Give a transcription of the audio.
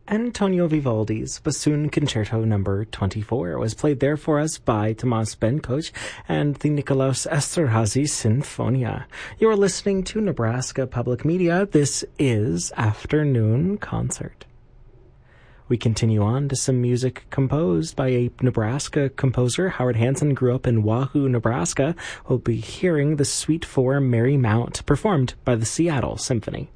Antonio Vivaldi's Bassoon Concerto No. 24 was played there for us by Tomas Benkoch and the Nikolaus Esterhazy Sinfonia. You are listening to Nebraska Public Media. This is Afternoon Concert. We continue on to some music composed by a Nebraska composer. Howard Hansen grew up in Wahoo, Nebraska. We'll be hearing the Suite for Mary Mount, performed by the Seattle Symphony.